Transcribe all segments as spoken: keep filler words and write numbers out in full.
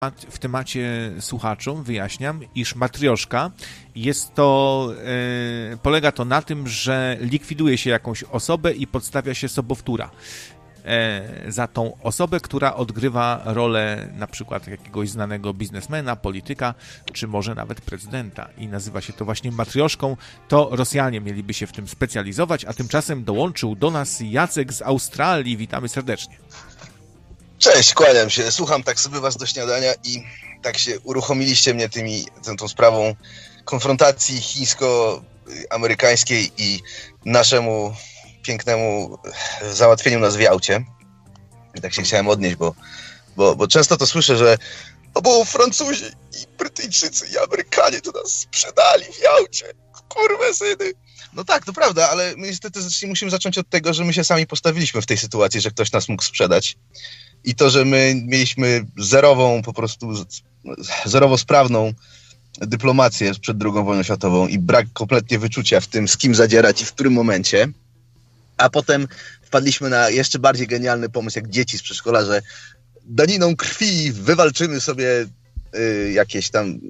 w temacie słuchaczom wyjaśniam, iż matrioszka jest to, e, polega to na tym, że likwiduje się jakąś osobę i podstawia się sobowtóra e, za tą osobę, która odgrywa rolę na przykład jakiegoś znanego biznesmena, polityka, czy może nawet prezydenta i nazywa się to właśnie matrioszką. To Rosjanie mieliby się w tym specjalizować, a tymczasem dołączył do nas Jacek z Australii. Witamy serdecznie. Cześć, kłaniam się. Słucham tak sobie was do śniadania i tak się uruchomiliście mnie tymi, tą, tą sprawą konfrontacji chińsko-amerykańskiej i naszemu pięknemu załatwieniu nas w Jałcie. I tak się chciałem odnieść, bo, bo, bo często to słyszę, że no bo Francuzi i Brytyjczycy i Amerykanie to nas sprzedali w Jałcie. Kurwa syny. No tak, to prawda, ale my niestety musimy zacząć od tego, że my się sami postawiliśmy w tej sytuacji, że ktoś nas mógł sprzedać. I to, że my mieliśmy zerową, po prostu zerowo sprawną dyplomację przed drugą wojną światową i brak kompletnie wyczucia w tym, z kim zadzierać i w którym momencie. A potem wpadliśmy na jeszcze bardziej genialny pomysł, jak dzieci z przedszkola, że daniną krwi wywalczymy sobie y, jakieś tam y,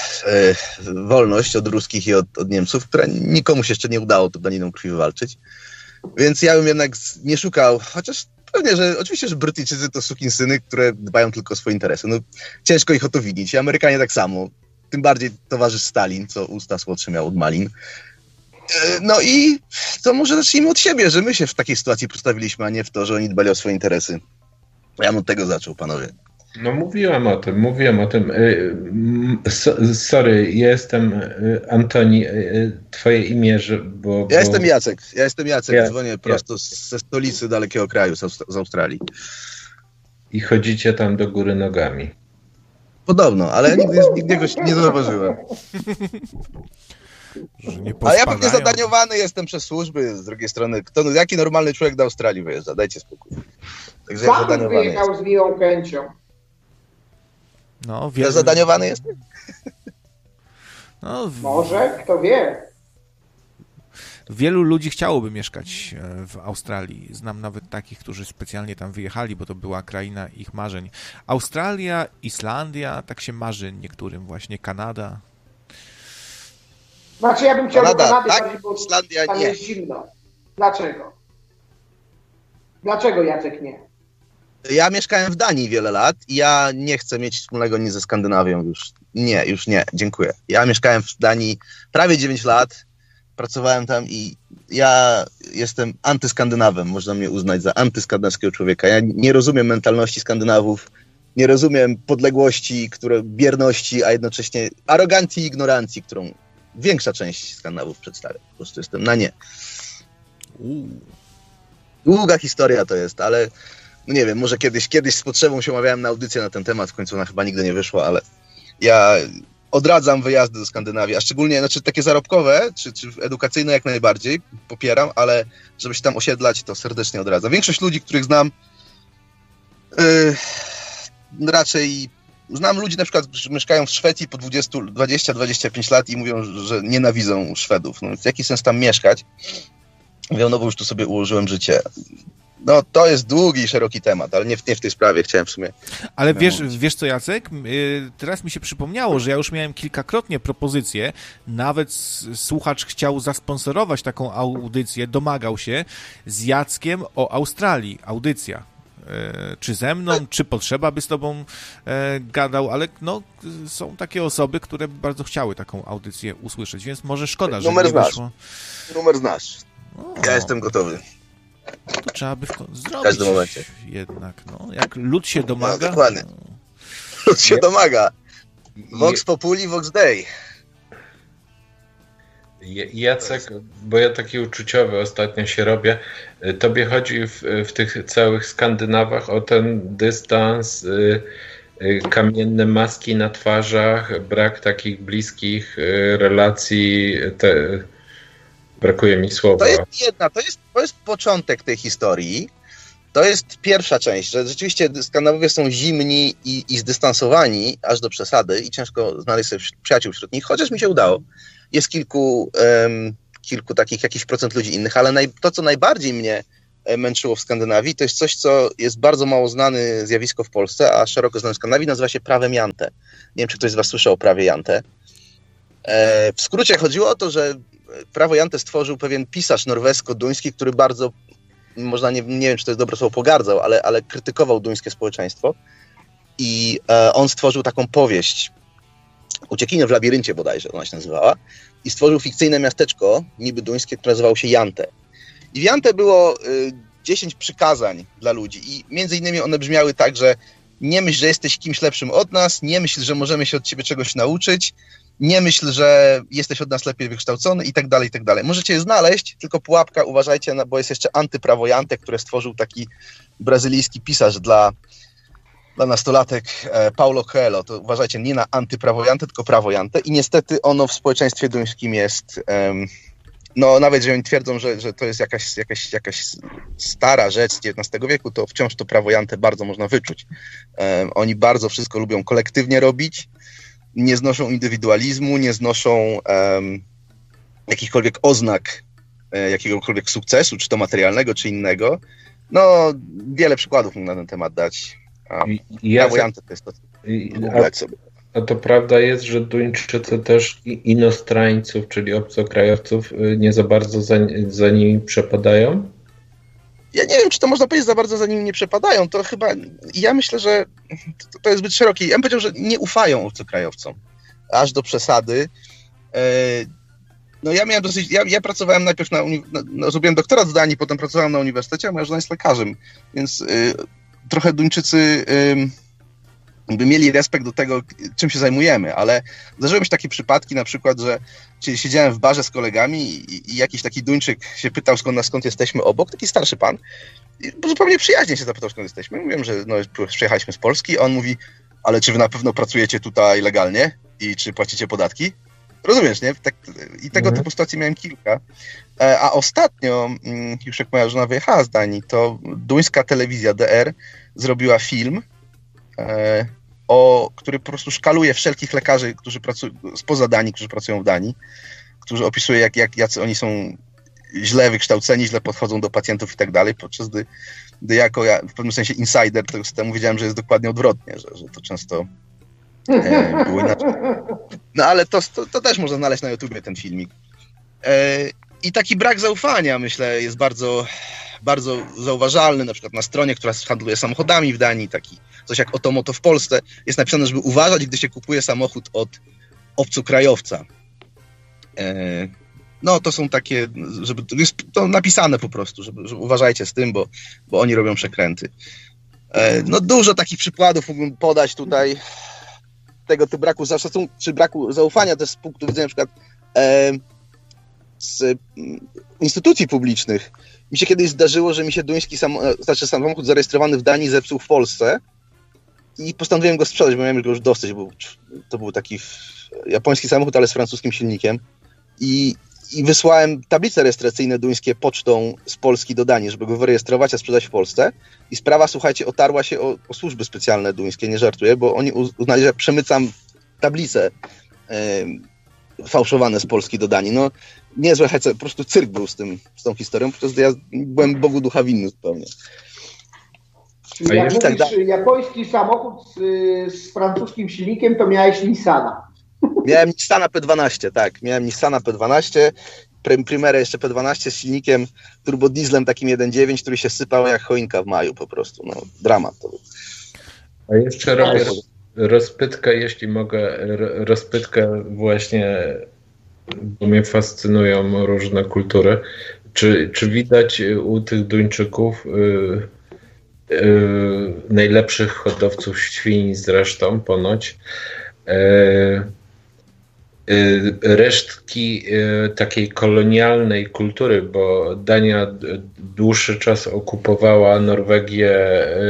wolność od ruskich i od, od Niemców, która nikomu się jeszcze nie udało tą daniną krwi wywalczyć. Więc ja bym jednak nie szukał, chociaż pewnie, że oczywiście, że Brytyjczycy to sukinsyny, które dbają tylko o swoje interesy. No, ciężko ich o to winić. I Amerykanie tak samo. Tym bardziej towarzysz Stalin, co usta słodsze miał od malin. No i to może zacznijmy od siebie, że my się w takiej sytuacji postawiliśmy, a nie w to, że oni dbali o swoje interesy. Ja bym od tego zaczął, panowie. No mówiłem o tym, mówiłem o tym. Sorry, ja jestem Antoni, twoje imię, że, bo, bo... Ja jestem Jacek, ja jestem Jacek, ja, dzwonię prosto z, ze stolicy dalekiego kraju, z, Aust- z Australii. I chodzicie tam do góry nogami. Podobno, ale ja nigdy, nigdy go nie zauważyłem. A ja pewnie zadaniowany jestem przez służby, z drugiej strony, kto, jaki normalny człowiek do Australii wyjeżdża? Dajcie spokój. Także ja zadaniowany wyjechał jestem. z miłą chęcią. No, wiele... Ja zadaniowany jestem? No, w... Może, kto wie. Wielu ludzi chciałoby mieszkać w Australii. Znam nawet takich, którzy specjalnie tam wyjechali, bo to była kraina ich marzeń. Australia, Islandia, tak się marzy niektórym właśnie, Kanada. Znaczy ja bym chciał Kanada, do Kanady, tak? bardziej, bo Islandia tam nie. jest zimno. Dlaczego? Dlaczego, Jacek, nie? Ja mieszkałem w Danii wiele lat i ja nie chcę mieć wspólnego nic ze Skandynawią już. Nie, już nie, dziękuję. Ja mieszkałem w Danii prawie dziewięć lat, pracowałem tam i ja jestem antyskandynawem. Można mnie uznać za antyskandynawskiego człowieka. Ja nie rozumiem mentalności Skandynawów, nie rozumiem podległości, które, bierności, a jednocześnie arogancji i ignorancji, którą większa część Skandynawów przedstawia. Po prostu jestem na nie. Uuu. Długa historia to jest, ale no nie wiem, może kiedyś, kiedyś z potrzebą się umawiałem na audycję na ten temat, w końcu ona chyba nigdy nie wyszła, ale ja odradzam wyjazdy do Skandynawii, a szczególnie, znaczy takie zarobkowe, czy, czy edukacyjne jak najbardziej, popieram, ale żeby się tam osiedlać, to serdecznie odradzam. Większość ludzi, których znam, yy, raczej znam ludzi na przykład, którzy mieszkają w Szwecji po dwadzieścia dwadzieścia pięć lat i mówią, że nienawidzą Szwedów. No, jaki sens tam mieszkać? Mówią, no bo już tu sobie ułożyłem życie. No to jest długi i szeroki temat, ale nie w, nie w tej sprawie chciałem w sumie. Ale wiesz, wiesz co, Jacek? Teraz mi się przypomniało, że ja już miałem kilkakrotnie propozycję, nawet słuchacz chciał zasponsorować taką audycję, domagał się z Jackiem o Australii, audycja. Czy ze mną, czy potrzeba by z tobą e, gadał, ale no, są takie osoby, które bardzo chciały taką audycję usłyszeć, więc może szkoda, że Numer nie znasz. wyszło. Numer znasz. O, Ja jestem gotowy. to trzeba by w ko- zrobić W każdym momencie. jednak. No, jak lud się domaga. No, dokładnie. Lud się domaga. Vox Populi, Vox Dei. Jacek, bo ja taki uczuciowy ostatnio się robię, tobie chodzi w, w tych całych Skandynawach o ten dystans, y, y, kamienne maski na twarzach, brak takich bliskich y, relacji, te, brakuje mi słowa. To jest jedna, to jest, to jest początek tej historii. To jest pierwsza część, że rzeczywiście Skandynawowie są zimni i, i zdystansowani aż do przesady i ciężko znaleźć sobie przyjaciół wśród nich, chociaż mi się udało. Jest kilku, um, kilku takich, jakiś procent ludzi innych, ale naj, to, co najbardziej mnie męczyło w Skandynawii. To jest coś, co jest bardzo mało znane zjawisko w Polsce, a szeroko znane w Skandynawii, nazywa się prawem Jante. Nie wiem, czy ktoś z was słyszał o prawie Jante. W skrócie chodziło o to, że prawo Jante stworzył pewien pisarz norwesko-duński, który bardzo, można, nie, nie wiem, czy to jest dobre słowo, pogardzał, ale, ale krytykował duńskie społeczeństwo. I e, on stworzył taką powieść, Uciekinie w labiryncie bodajże ona się nazywała, i stworzył fikcyjne miasteczko, niby duńskie, które nazywało się Jante. I w Jante było y, dziesięć przykazań dla ludzi i między innymi one brzmiały tak, że nie myśl, że jesteś kimś lepszym od nas, nie myśl, że możemy się od ciebie czegoś nauczyć, nie myśl, że jesteś od nas lepiej wykształcony i tak dalej, i tak dalej. Możecie je znaleźć, tylko pułapka, uważajcie, bo jest jeszcze antyprawo Jante, które stworzył taki brazylijski pisarz dla, dla nastolatek e, Paulo Coelho. To uważajcie, nie na antyprawo Jante, tylko prawo Jante i niestety ono w społeczeństwie duńskim jest... Um, no nawet, że oni twierdzą, że, że to jest jakaś, jakaś, jakaś stara rzecz z dziewiętnastego wieku, to wciąż to prawo Jante bardzo można wyczuć. Um, oni bardzo wszystko lubią kolektywnie robić, nie znoszą indywidualizmu, nie znoszą um, jakichkolwiek oznak e, jakiegokolwiek sukcesu, czy to materialnego, czy innego. No, wiele przykładów mógł na ten temat dać. A prawo Jante to jest to, googlać sobie. A to prawda jest, że Duńczycy też inostrańców, czyli obcokrajowców, nie za bardzo za, za nimi przepadają? Ja nie wiem, czy to można powiedzieć, za bardzo za nimi nie przepadają. To chyba, ja myślę, że to, to jest zbyt szerokie. Ja bym powiedział, że nie ufają obcokrajowcom. Aż do przesady. No ja miałem dosyć, ja, ja pracowałem najpierw na, uni- na no, zrobiłem doktorat w Danii, potem pracowałem na uniwersytecie, a moja żona jest lekarzem, więc y, trochę Duńczycy y, by mieli respekt do tego, czym się zajmujemy, ale zdarzyły mi się takie przypadki, na przykład, że czyli siedziałem w barze z kolegami i, i jakiś taki Duńczyk się pytał, skąd, skąd jesteśmy obok, taki starszy pan, i zupełnie przyjaźnie się zapytał, skąd jesteśmy. Mówiłem, że no, przyjechaliśmy z Polski, a on mówi, ale czy wy na pewno pracujecie tutaj legalnie i czy płacicie podatki? Rozumiesz, nie? Tak, i tego mhm. typu sytuacji miałem kilka. A ostatnio, już jak moja żona wyjechała z Danii, to duńska telewizja D R zrobiła film, o, który po prostu szkaluje wszelkich lekarzy, którzy pracują spoza Danii, którzy pracują w Danii, którzy opisuje, jak, jak, jacy oni są źle wykształceni, źle podchodzą do pacjentów i tak dalej, podczas gdy, gdy jako ja, w pewnym sensie insider tego systemu, wiedziałem, że jest dokładnie odwrotnie, że, że to często e, było inaczej. No ale to, to, to też można znaleźć na YouTubie ten filmik. E, I taki brak zaufania, myślę, jest bardzo, bardzo zauważalny, na przykład na stronie, która handluje samochodami w Danii, taki coś jak Otomoto w Polsce, jest napisane, żeby uważać, gdy się kupuje samochód od obcokrajowca. E, no to są takie, żeby jest to napisane po prostu, żeby, żeby uważajcie z tym, bo, bo oni robią przekręty. E, no dużo takich przykładów mógłbym podać tutaj tego typu braku szacunku, czy braku zaufania też z punktu widzenia na przykład e, z instytucji publicznych. Mi się kiedyś zdarzyło, że mi się duński samochód, znaczy samochód zarejestrowany w Danii zepsuł w Polsce i postanowiłem go sprzedać, bo miałem go już dosyć, bo to był taki japoński samochód, ale z francuskim silnikiem i, i wysłałem tablice rejestracyjne duńskie pocztą z Polski do Danii, żeby go wyrejestrować, a sprzedać w Polsce i sprawa, słuchajcie, otarła się o, o służby specjalne duńskie, nie żartuję, bo oni uznali, że przemycam tablice e, fałszowane z Polski do Danii. No niezłe hece, po prostu cyrk był z, tym, z tą historią, po prostu ja byłem Bogu ducha winny zupełnie. Czyli jak mówisz, tak japoński samochód z, z francuskim silnikiem, to miałeś Nissana. Miałem Nissana P dwanaście, tak. Miałem Nissana P dwanaście, Primerę jeszcze P dwanaście z silnikiem turbodieslem takim jeden przecinek dziewięć, który się sypał jak choinka w maju po prostu. No, dramat to był. A jeszcze robię rozpytkę, jeśli mogę, rozpytkę właśnie, bo mnie fascynują różne kultury. Czy, czy widać u tych Duńczyków yy, yy, najlepszych hodowców świń zresztą ponoć, yy, yy, resztki yy, takiej kolonialnej kultury, bo Dania dłuższy czas okupowała Norwegię,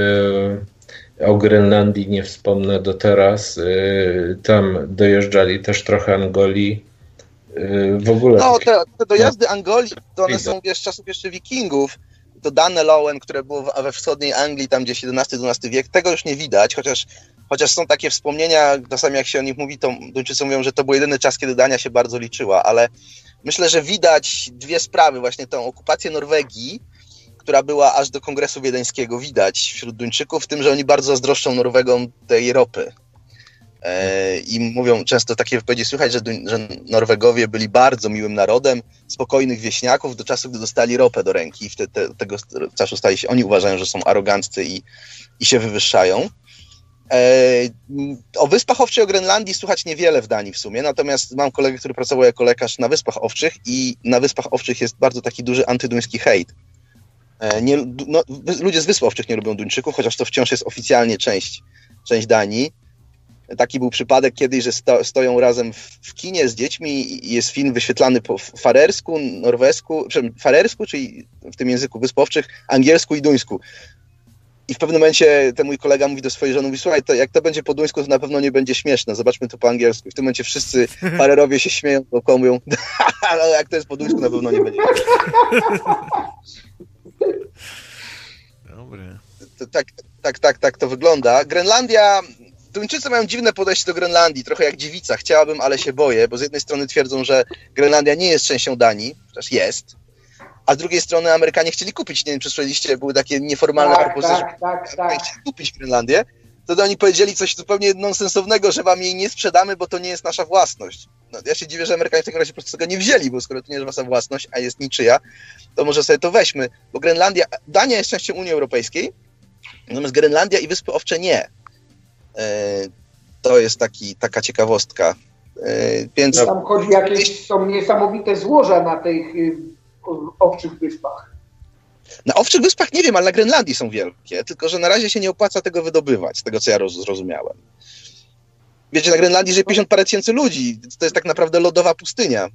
yy, o Grenlandii nie wspomnę do teraz, yy, tam dojeżdżali też trochę Angolii. W ogóle. No, te, te dojazdy Angolii, to one są z czasów jeszcze Wikingów. To Danelowen, które było we wschodniej Anglii, tam gdzieś jedenasty dwunasty wiek, tego już nie widać, chociaż, chociaż są takie wspomnienia, czasami jak się o nich mówi, to Duńczycy mówią, że to był jedyny czas, kiedy Dania się bardzo liczyła, ale myślę, że widać dwie sprawy, właśnie tę okupację Norwegii, która była aż do Kongresu Wiedeńskiego widać wśród Duńczyków, w tym, że oni bardzo zazdroszczą Norwegom tej ropy. I mówią często takie wypowiedzi słychać, że, że Norwegowie byli bardzo miłym narodem, spokojnych wieśniaków do czasu, gdy dostali ropę do ręki. I wtedy te, tego czasu stali się, oni uważają, że są aroganccy i, i się wywyższają. E, o Wyspach Owczych i o Grenlandii słuchać niewiele w Danii w sumie, natomiast mam kolegę, który pracował jako lekarz na Wyspach Owczych i na Wyspach Owczych jest bardzo taki duży antyduński hejt. E, nie, no, ludzie z Wysp Owczych nie lubią Duńczyków, chociaż to wciąż jest oficjalnie część, część Danii. Taki był przypadek kiedyś, że sto, stoją razem w, w kinie z dziećmi i jest film wyświetlany po farersku, norwesku, farersku, czyli w tym języku Wysp Owczych, angielsku i duńsku. I w pewnym momencie ten mój kolega mówi do swojej żony, mówi, słuchaj, to jak to będzie po duńsku, to na pewno nie będzie śmieszne, zobaczmy to po angielsku. I w tym momencie wszyscy farerowie się śmieją, bo mówią, ale jak to jest po duńsku, na pewno nie będzie śmieszne. Dobre. To, tak, tak, tak, tak to wygląda. Grenlandia... Duńczycy mają dziwne podejście do Grenlandii, trochę jak dziewica. Chciałabym, ale się boję, bo z jednej strony twierdzą, że Grenlandia nie jest częścią Danii, chociaż jest, a z drugiej strony Amerykanie chcieli kupić, nie wiem, czy słyszeliście, były takie nieformalne tak, propozycje, tak, tak, że tak. chcieli kupić Grenlandię. Wtedy oni powiedzieli coś zupełnie nonsensownego, że wam jej nie sprzedamy, bo to nie jest nasza własność. No, ja się dziwię, że Amerykanie w takim razie po prostu tego nie wzięli, bo skoro to nie jest wasza własność, a jest niczyja, to może sobie to weźmy, bo Grenlandia, Dania jest częścią Unii Europejskiej, natomiast Grenlandia i Wyspy Owcze nie. To jest taki, taka ciekawostka. Więc... Tam chodzi jakieś, są niesamowite złoża na tych owczych wyspach. Na Owczych Wyspach nie wiem, ale na Grenlandii są wielkie, tylko że na razie się nie opłaca tego wydobywać, z tego co ja roz, zrozumiałem. Wiecie, na Grenlandii żyje pięćdziesiąt parę tysięcy ludzi, to jest tak naprawdę lodowa pustynia.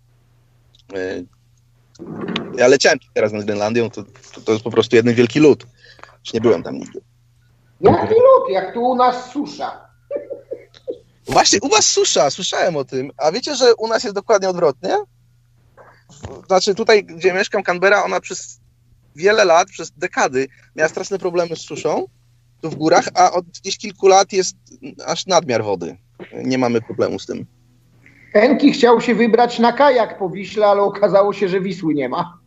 Ja leciałem teraz nad Grenlandią, to, to, to jest po prostu jeden wielki lód. Już nie byłem tam nigdy. Jaki lód, jak tu u nas susza. Właśnie, u was susza, słyszałem o tym. A wiecie, że u nas jest dokładnie odwrotnie? Znaczy tutaj, gdzie mieszkam, Canberra, ona przez wiele lat, przez dekady miała straszne problemy z suszą tu w górach, a od gdzieś kilku lat jest aż nadmiar wody. Nie mamy problemu z tym. Enki chciał się wybrać na kajak po Wiśle, ale okazało się, że Wisły nie ma.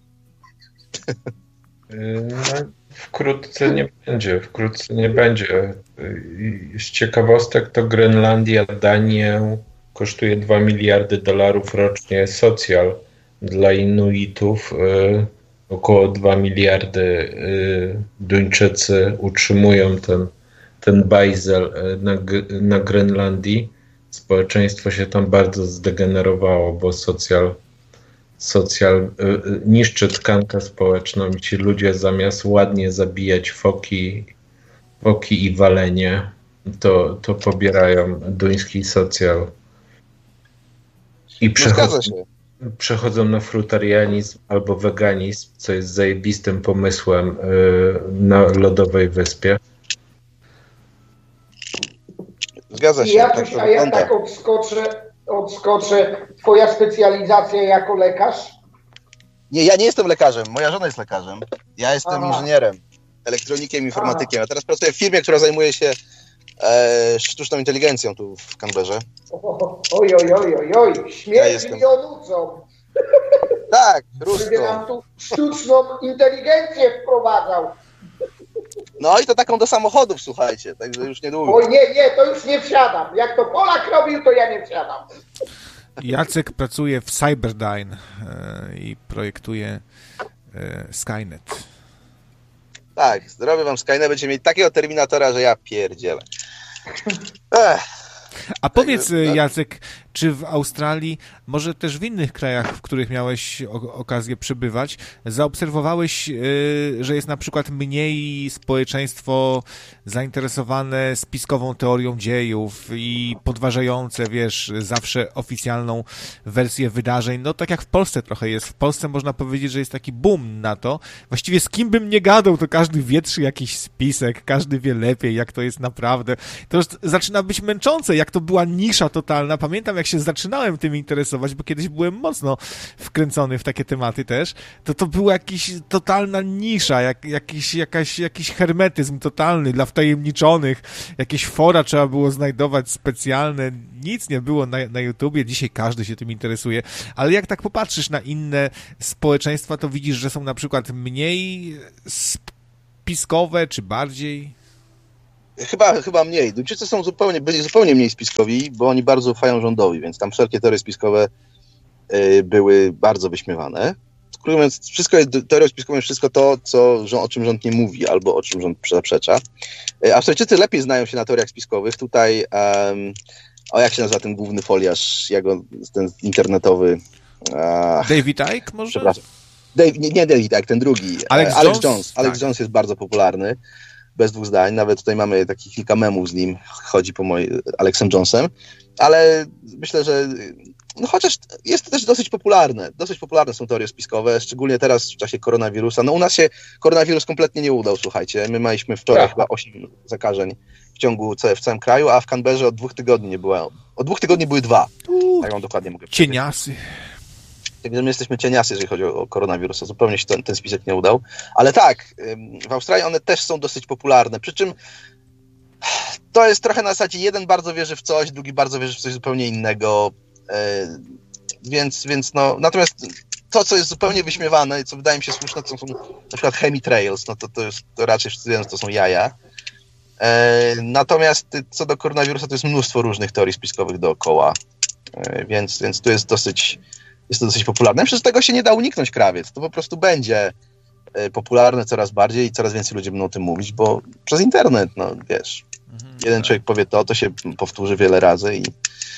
No, wkrótce nie będzie, wkrótce nie będzie. Z ciekawostek to Grenlandia Danię kosztuje dwa miliardy dolarów rocznie socjal. Dla Inuitów y, około dwa miliardy y, Duńczycy utrzymują ten, ten bajzel na, na Grenlandii. Społeczeństwo się tam bardzo zdegenerowało, bo socjal Socjal y, niszczy tkankę społeczną i ci ludzie zamiast ładnie zabijać foki, foki i walenie, to, to pobierają duński socjal. I przechodzą, przechodzą na frutarianizm albo weganizm, co jest zajebistym pomysłem y, na lodowej wyspie. Zgadza się. I ja tak coś, a ja tak odskoczę, odskoczę. Twoja specjalizacja jako lekarz? Nie, ja nie jestem lekarzem. Moja żona jest lekarzem. Ja jestem Aha. inżynierem, elektronikiem, informatykiem. Ja teraz pracuję w firmie, która zajmuje się e, sztuczną inteligencją tu w Canberrze. Oj, oj, oj, oj, oj. Śmierć Ja jestem... milionucom. Tak, Będzie różną. nam tu sztuczną inteligencję wprowadzał. No i to taką do samochodów, słuchajcie, także już niedługo. Oj, nie, nie, to już nie wsiadam. Jak to Polak robił, to ja nie wsiadam. Jacek pracuje w Cyberdyne i projektuje Skynet. Tak, zrobię wam Skynet, będziecie mieli takiego Terminatora, że ja pierdzielę. Ech. A powiedz, Jacek, czy w Australii, może też w innych krajach, w których miałeś okazję przebywać, zaobserwowałeś, że jest na przykład mniej społeczeństwo zainteresowane spiskową teorią dziejów i podważające, wiesz, zawsze oficjalną wersję wydarzeń? No tak jak w Polsce trochę jest. W Polsce można powiedzieć, że jest taki boom na to. Właściwie z kim bym nie gadał, to każdy wietrzy jakiś spisek, każdy wie lepiej, jak to jest naprawdę. To już zaczyna być męczące, jak to była nisza totalna. Pamiętam, jak się zaczynałem tym interesować, bo kiedyś byłem mocno wkręcony w takie tematy też, to to była jakaś totalna nisza, jak, jakiś, jakaś, jakiś hermetyzm totalny dla wtajemniczonych, jakieś fora trzeba było znajdować specjalne, nic nie było na, na YouTubie, dzisiaj każdy się tym interesuje, ale jak tak popatrzysz na inne społeczeństwa, to widzisz, że są na przykład mniej spiskowe, czy bardziej? Chyba, chyba mniej. Duńczycy są zupełnie, byli zupełnie mniej spiskowi, bo oni bardzo ufają rządowi, więc tam wszelkie teorie spiskowe y, były bardzo wyśmiewane. Krótko mówiąc, wszystko jest, teorią spiskową jest wszystko to, co, o czym rząd nie mówi, albo o czym rząd zaprzecza. Y, Australijczycy lepiej znają się na teoriach spiskowych. Tutaj, um, o jak się nazywa ten główny foliarz, jego, ten internetowy... Uh, David Icke może? Przepraszam. Dave, nie, nie David Icke, ten drugi. Alex, Alex Jones? Jones. Alex tak. Jones jest bardzo popularny. Bez dwóch zdań. Nawet tutaj mamy takich kilka memów z nim. Chodzi po moim Alexem Jonesem. Ale myślę, że no chociaż jest to też dosyć popularne. Dosyć popularne są teorie spiskowe, szczególnie teraz w czasie koronawirusa. No u nas się koronawirus kompletnie nie udał, słuchajcie. My mieliśmy wczoraj chyba osiem zakażeń w ciągu w całym kraju, a w Canberrze od dwóch tygodni nie było. Od dwóch tygodni były dwa. Uh, tak wam dokładnie mogę powiedzieć. Cieniasy. Także my jesteśmy cieniasy, jeżeli chodzi o koronawirusa. Zupełnie się ten, ten spisek nie udał. Ale tak, w Australii one też są dosyć popularne. Przy czym to jest trochę na zasadzie jeden bardzo wierzy w coś, drugi bardzo wierzy w coś zupełnie innego. Więc, więc no, natomiast to, co jest zupełnie wyśmiewane i co wydaje mi się słuszne, to są na przykład chemtrails, no to, to, jest, to raczej wszyscy wiedzą, że to są jaja. Natomiast co do koronawirusa, to jest mnóstwo różnych teorii spiskowych dookoła. Więc, więc tu jest dosyć... Jest to dosyć popularne. Przecież tego się nie da uniknąć, krawiec. To po prostu będzie popularne coraz bardziej i coraz więcej ludzi będą o tym mówić, bo przez internet, no wiesz, mhm, jeden tak. człowiek powie to, to się powtórzy wiele razy i,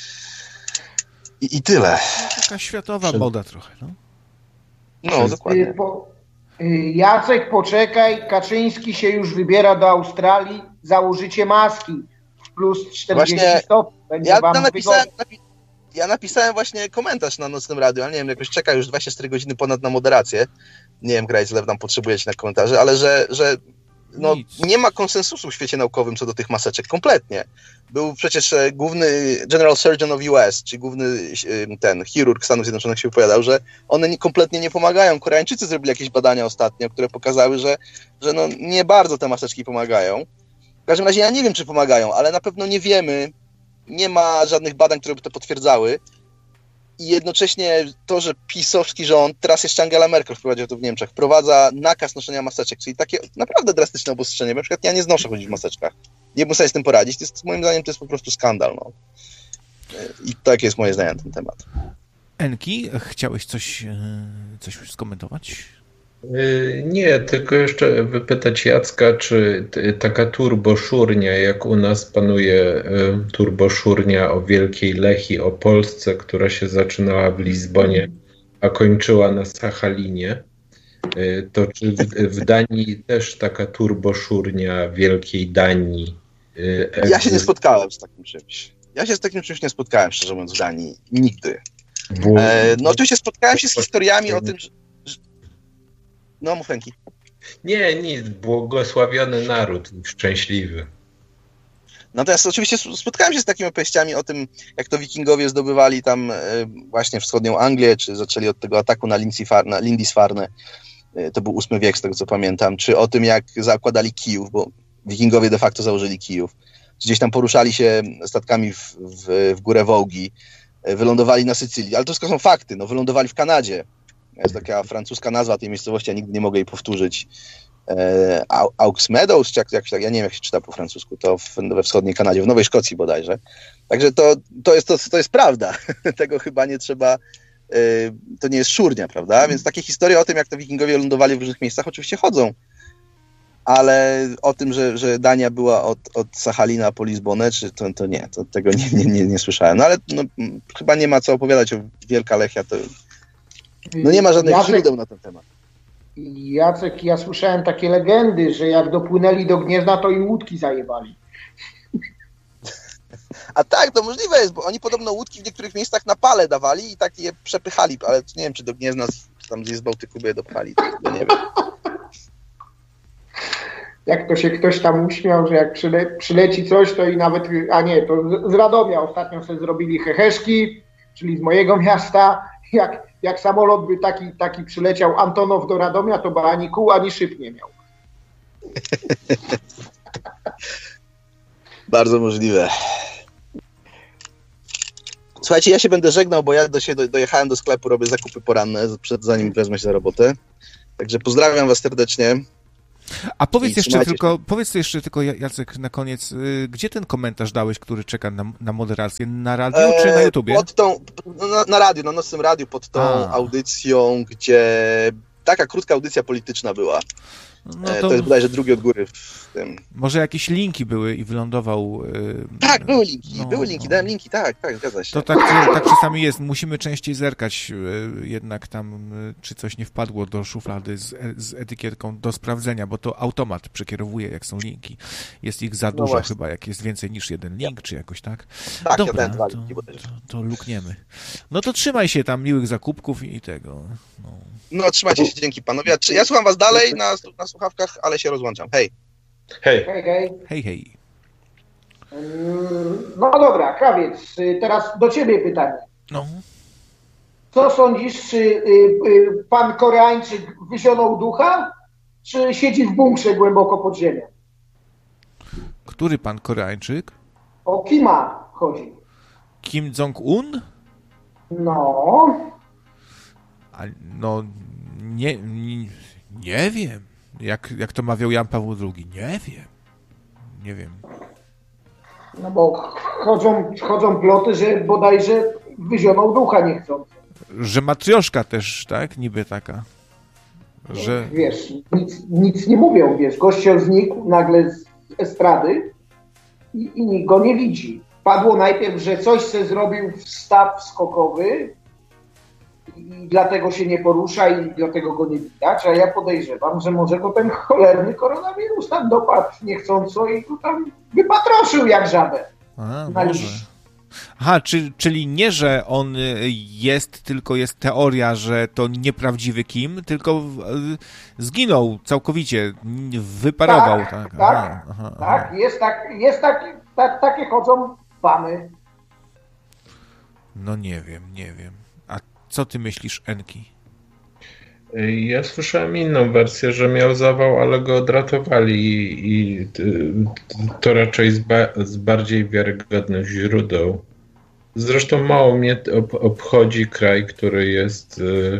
i, i tyle. Taka światowa moda trochę, no. No, dokładnie. Jacek, poczekaj, Kaczyński się już wybiera do Australii za użycie maski w plus czterdzieści Właśnie, stopni. Będzie ja wam napisałem, napi Ja napisałem właśnie komentarz na Nocnym Radiu, ale nie wiem, jakoś czeka już dwadzieścia cztery godziny ponad na moderację. Nie wiem, Grajc, ile tam potrzebujecie na komentarze, ale że, że no, nie ma konsensusu w świecie naukowym co do tych maseczek, kompletnie. Był przecież główny General Surgeon of U S, czyli główny ten chirurg Stanów Zjednoczonych się wypowiadał, że one kompletnie nie pomagają. Koreańczycy zrobili jakieś badania ostatnio, które pokazały, że, że no, nie bardzo te maseczki pomagają. W każdym razie ja nie wiem, czy pomagają, ale na pewno nie wiemy, nie ma żadnych badań, które by to potwierdzały. I jednocześnie to, że pisowski rząd, teraz jeszcze Angela Merkel wprowadziła to w Niemczech, wprowadza nakaz noszenia maseczek, czyli takie naprawdę drastyczne obostrzenie. Na przykład ja nie znoszę chodzić w maseczkach. Nie bym sobie z tym poradzić. To jest, moim zdaniem to jest po prostu skandal. No. I takie jest moje zdanie na ten temat. Enki, chciałeś coś, coś skomentować? Nie, tylko jeszcze wypytać Jacka, czy taka turboszurnia, jak u nas panuje turboszurnia o Wielkiej Lechii, o Polsce, która się zaczynała w Lizbonie, a kończyła na Sachalinie, to czy w, w Danii też taka turboszurnia Wielkiej Danii? Ja się nie spotkałem z takim czymś. Ja się z takim czymś nie spotkałem, szczerze mówiąc, w Danii. Nigdy. E, no oczywiście spotkałem się z historiami o tym, że No, mów Henki. Nie, nic. Błogosławiony naród, szczęśliwy. Natomiast oczywiście spotkałem się z takimi opowieściami o tym, jak to wikingowie zdobywali tam właśnie wschodnią Anglię, czy zaczęli od tego ataku na, na Lindisfarne. To był ósmy wiek, z tego co pamiętam. Czy o tym, jak zakładali Kijów, bo wikingowie de facto założyli Kijów. Gdzieś tam poruszali się statkami w, w, w górę Wołgi. Wylądowali na Sycylii. Ale to wszystko są fakty. No, wylądowali w Kanadzie. Jest taka francuska nazwa tej miejscowości, ja nigdy nie mogę jej powtórzyć. E, Aux Meadows, czy jak, jak, ja nie wiem, jak się czyta po francusku, to w, we wschodniej Kanadzie, w Nowej Szkocji bodajże. Także to, to, jest, to, to jest prawda. Tego chyba nie trzeba, e, to nie jest szurnia, prawda? Więc takie historie o tym, jak to wikingowie lądowali w różnych miejscach, oczywiście chodzą. Ale o tym, że, że Dania była od, od Sachalina po Lizbonę, czy to, to nie, to tego nie, nie, nie, nie słyszałem. No ale no, chyba nie ma co opowiadać o Wielka Lechia, to no nie ma żadnych źródeł na ten temat. Jacek, ja słyszałem takie legendy, że jak dopłynęli do Gniezna, to im łódki zajebali. A tak, to możliwe jest, bo oni podobno łódki w niektórych miejscach na pale dawali i tak je przepychali, ale nie wiem, czy do Gniezna, czy tam z Bałtyku by je dopchali, to nie wiem. Jak to się ktoś tam uśmiał, że jak przyle, przyleci coś, to i nawet, a nie, to z Radomia ostatnio sobie zrobili heheszki, czyli z mojego miasta, jak, jak samolot by taki, taki przyleciał Antonow do Radomia, to by ani kół, ani szyb nie miał. Bardzo możliwe. Słuchajcie, ja się będę żegnał, bo ja do się dojechałem do sklepu, robię zakupy poranne, przed, zanim wezmę się za robotę. Także pozdrawiam was serdecznie. A powiedz jeszcze tylko, powiedz jeszcze tylko, Jacek, na koniec, gdzie ten komentarz dałeś, który czeka na, na moderację? Na radio eee, czy na YouTubie? Pod tą, na, na radiu, na nocnym radiu, pod tą A. audycją, gdzie taka krótka audycja polityczna była. No to... to jest bodajże drugi od góry w tym. Może jakieś linki były i wylądował... Yy... Tak, były linki, no, były linki, no. dałem linki, tak, tak, zgadza się. To tak, tak czasami jest, musimy częściej zerkać yy, jednak tam, yy, czy coś nie wpadło do szuflady z, z etykietką do sprawdzenia, bo to automat przekierowuje, jak są linki. Jest ich za dużo no chyba, jak jest więcej niż jeden link, czy jakoś tak. Tak, dobra, ja dwa to, linki, to, to lukniemy. No to trzymaj się tam, miłych zakupków i tego. No, no trzymajcie się, dzięki panowie. Ja słucham was dalej na, na słuchawkach, ale się rozłączam. Hej. Hej. Hej, hej. Hej, hej. No dobra, Krawiec, teraz do ciebie pytanie. No. Co sądzisz, czy y, y, pan Koreańczyk wyzionął ducha, czy siedzi w bunkrze głęboko pod ziemią? Który pan Koreańczyk? O Kima chodzi. Kim Jong-un? No. A, no, nie, nie, nie wiem. Jak, jak to mawiał Jan Paweł drugi. Nie wiem. Nie wiem. No bo chodzą, chodzą ploty, że bodajże wyzionął ducha niechcący. Że matrioszka też, tak? Niby taka. Że... Wiesz, nic, nic nie mówią, wiesz. Gościel znikł nagle z estrady i, i nikt go nie widzi. Padło najpierw, że coś se zrobił wstaw skokowy i dlatego się nie porusza i dlatego go nie widać, a ja podejrzewam, że może go ten cholerny koronawirus tam dopadł niechcąco i go tam wypatroszył jak żabę. A, może. Aha, czy, czyli nie, że on jest, tylko jest teoria, że to nieprawdziwy Kim, tylko zginął całkowicie, wyparował. Tak, tak, tak, aha, aha, tak aha. jest, tak, jest tak, tak, takie chodzą famy. No nie wiem, nie wiem. A co ty myślisz, Enki? Ja słyszałem inną wersję, że miał zawał, ale go odratowali i, i to raczej z, ba, z bardziej wiarygodnych źródeł. Zresztą mało mnie ob, obchodzi kraj, który jest,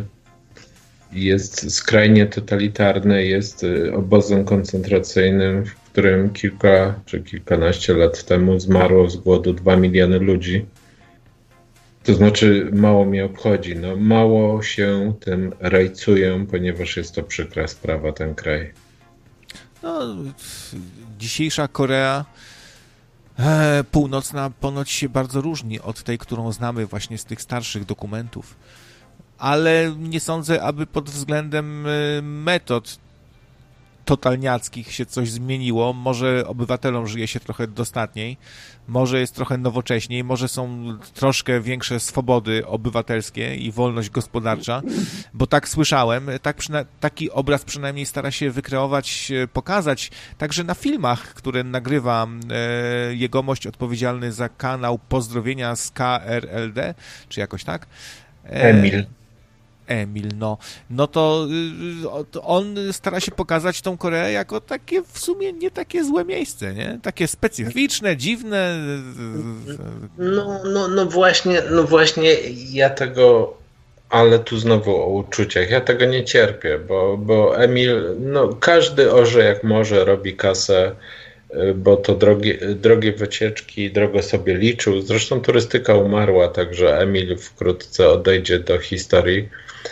jest skrajnie totalitarny, jest obozem koncentracyjnym, w którym kilka czy kilkanaście lat temu zmarło z głodu dwa miliony ludzi. To znaczy mało mnie obchodzi, no mało się tym rajcuję, ponieważ jest to przykra sprawa, ten kraj. No, dzisiejsza Korea e, Północna ponoć się bardzo różni od tej, którą znamy właśnie z tych starszych dokumentów, ale nie sądzę, aby pod względem metod totalniackich się coś zmieniło. Może obywatelom żyje się trochę dostatniej, może jest trochę nowocześniej, może są troszkę większe swobody obywatelskie i wolność gospodarcza, bo tak słyszałem, tak przyna- taki obraz przynajmniej stara się wykreować, pokazać, także na filmach, które nagrywa e, jegomość odpowiedzialny za kanał Pozdrowienia z K R L D, czy jakoś tak? E, Emil. Emil, no, no to y, on stara się pokazać tą Koreę jako takie w sumie nie takie złe miejsce, nie? Takie specyficzne, dziwne. No, no, no właśnie, no właśnie ja tego, ale tu znowu o uczuciach, ja tego nie cierpię, bo, bo Emil, no każdy orze jak może, robi kasę, bo to drogie, drogie wycieczki, drogo sobie liczył. Zresztą turystyka umarła, także Emil wkrótce odejdzie do historii.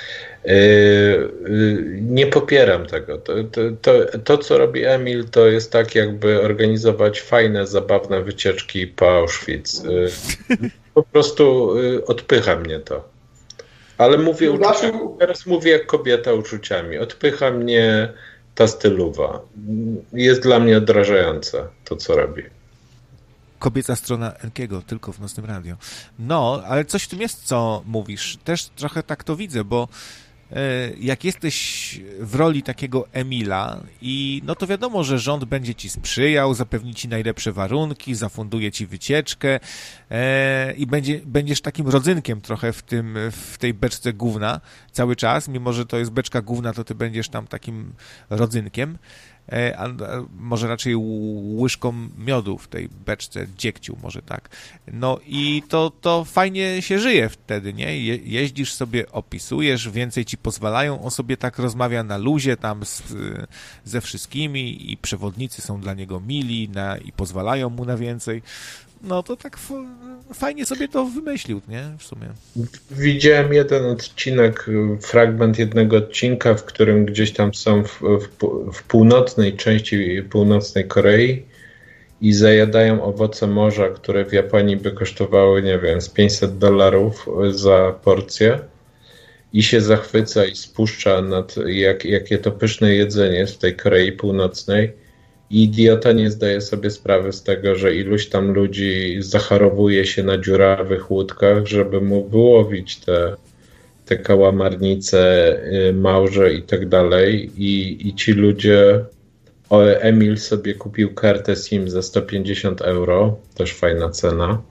Nie popieram tego. To, to, to, to, co robi Emil, to jest tak, jakby organizować fajne, zabawne wycieczki po Auschwitz. Po prostu odpycha mnie to. Ale mówię uczuciami. Teraz mówię jak kobieta uczuciami. Odpycha mnie ta stylowa. Jest dla mnie odrażające to, co robi. Kobieca strona Enkiego, tylko w Nocnym Radio. No, ale coś w tym jest, co mówisz. Też trochę tak to widzę, bo jak jesteś w roli takiego Emila i no to wiadomo, że rząd będzie ci sprzyjał, zapewni ci najlepsze warunki, zafunduje ci wycieczkę i będzie, będziesz takim rodzynkiem trochę w tym, w tej beczce gówna cały czas, mimo że to jest beczka gówna, to ty będziesz tam takim rodzynkiem. A może raczej łyżką miodu w tej beczce dziegciu, może tak. No i to, to fajnie się żyje wtedy, nie? Je, jeździsz sobie, opisujesz, więcej ci pozwalają, on sobie tak rozmawia na luzie tam z, ze wszystkimi i przewodnicy są dla niego mili na, i pozwalają mu na więcej. No to tak f- fajnie sobie to wymyślił, nie? W sumie. Widziałem jeden odcinek, fragment jednego odcinka, w którym gdzieś tam są w, w, w północnej części północnej Korei i zajadają owoce morza, które w Japonii by kosztowały, nie wiem, z pięćset dolarów za porcję i się zachwyca i spuszcza nad jak, jakie to pyszne jedzenie jest w tej Korei Północnej. I idiota nie zdaje sobie sprawy z tego, że iluś tam ludzi zacharowuje się na dziurawych łódkach, żeby mu wyłowić te, te kałamarnice, małże i tak dalej. I, i ci ludzie... O, Emil sobie kupił kartę SIM za sto pięćdziesiąt euro, też fajna cena,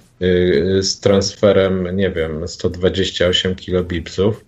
z transferem, nie wiem, sto dwadzieścia osiem kilobipsów.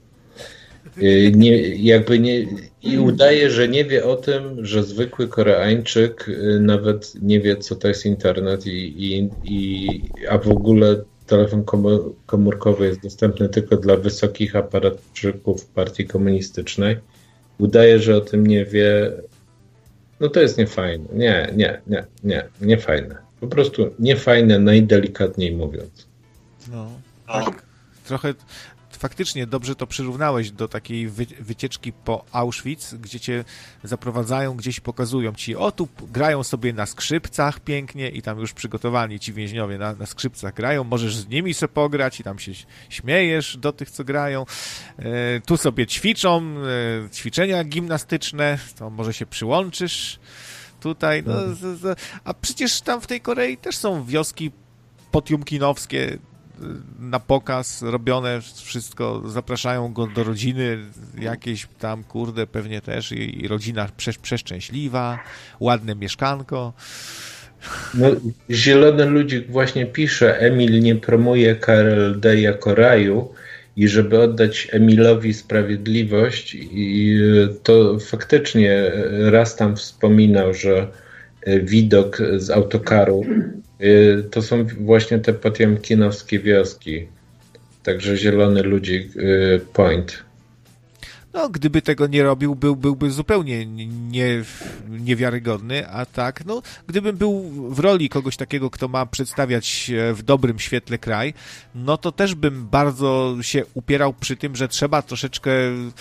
Nie, jakby nie, i udaje, że nie wie o tym, że zwykły Koreańczyk nawet nie wie, co to jest internet, i, i, i, a w ogóle telefon komórkowy jest dostępny tylko dla wysokich aparatczyków partii komunistycznej. Udaje, że o tym nie wie. No to jest niefajne. Nie, nie, nie, nie, niefajne. Po prostu niefajne, najdelikatniej mówiąc. No, tak. Trochę... Faktycznie dobrze to przyrównałeś do takiej wy, wycieczki po Auschwitz, gdzie cię zaprowadzają, gdzieś pokazują ci, o tu grają sobie na skrzypcach pięknie i tam już przygotowani ci więźniowie na, na skrzypcach grają, możesz z nimi sobie pograć i tam się śmiejesz do tych, co grają. E, tu sobie ćwiczą, e, ćwiczenia gimnastyczne, to może się przyłączysz tutaj. No, z, z, a przecież tam w tej Korei też są wioski potiomkinowskie, na pokaz robione wszystko, zapraszają go do rodziny jakieś tam, kurde, pewnie też i, i rodzina prze, przeszczęśliwa, ładne mieszkanko. No, Zielony Ludzik właśnie pisze, Emil nie promuje K R L D jako raju i żeby oddać Emilowi sprawiedliwość, i to faktycznie raz tam wspominał, że widok z autokaru to są właśnie te potiomkinowskie wioski. Także Zielony Ludzik point. No, gdyby tego nie robił, był, byłby zupełnie nie, niewiarygodny, a tak, no, gdybym był w roli kogoś takiego, kto ma przedstawiać w dobrym świetle kraj, no to też bym bardzo się upierał przy tym, że trzeba troszeczkę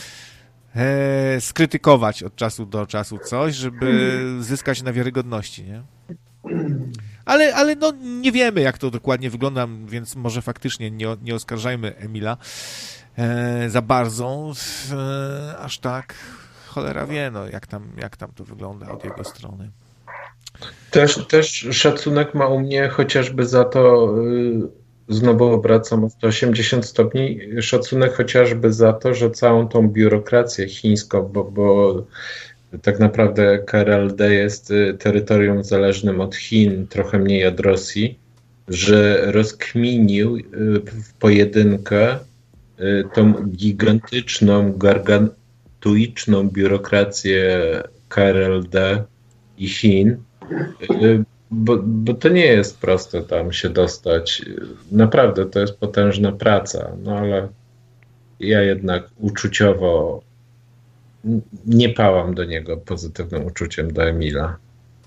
e, skrytykować od czasu do czasu coś, żeby zyskać na wiarygodności, nie? Ale, ale no nie wiemy, jak to dokładnie wygląda, więc może faktycznie nie, nie oskarżajmy Emila e, za bardzo, e, aż tak, cholera wie, no, jak tam, jak tam to wygląda od jego strony. Też, też szacunek ma u mnie chociażby za to, y, znowu wracam o sto osiemdziesiąt stopni, szacunek chociażby za to, że całą tą biurokrację chińską, bo, bo tak naprawdę K R L D jest terytorium zależnym od Chin, trochę mniej od Rosji, że rozkminił w pojedynkę tą gigantyczną, gargantuiczną biurokrację K R L D i Chin, bo, bo to nie jest proste tam się dostać. Naprawdę to jest potężna praca, no ale ja jednak uczuciowo nie pałam do niego pozytywnym uczuciem, do Emila.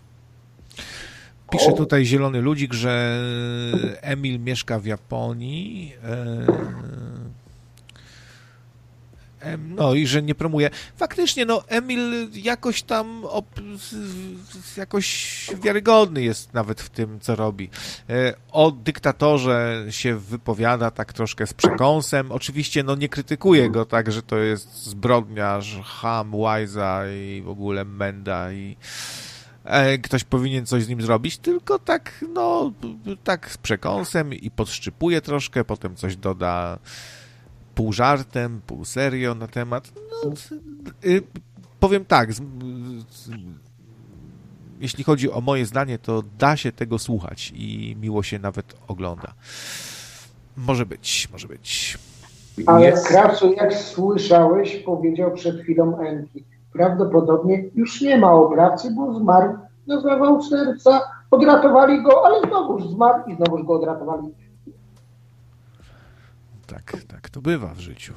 Pisze tutaj Zielony Ludzik, że Emil mieszka w Japonii. No i że nie promuje. Faktycznie, no Emil jakoś tam op, jakoś wiarygodny jest nawet w tym, co robi. O dyktatorze się wypowiada tak troszkę z przekąsem. Oczywiście, no nie krytykuje go tak, że to jest zbrodniarz, cham, łajza i w ogóle menda i ktoś powinien coś z nim zrobić, tylko tak, no, tak z przekąsem i podszczypuje troszkę, potem coś doda pół żartem, pół serio na temat. No, y, powiem tak, z, z, jeśli chodzi o moje zdanie, to da się tego słuchać i miło się nawet ogląda. Może być, może być. Ale Jest. Krawcu, jak słyszałeś, powiedział przed chwilą Enki. Prawdopodobnie już nie ma oprawcy, bo zmarł na zawał serca. Odratowali go, ale znowuż zmarł i znowuż go odratowali. Tak, tak to bywa w życiu.